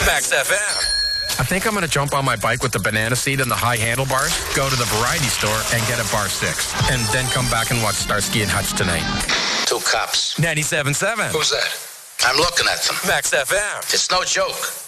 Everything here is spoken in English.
Max FM. I think I'm going to jump on my bike with the banana seat and the high handlebars, go to the variety store and get a bar 6, and then come back and watch Starsky and Hutch tonight. 2 cops. 97.7. Who's that? I'm looking at them. Max FM. It's no joke.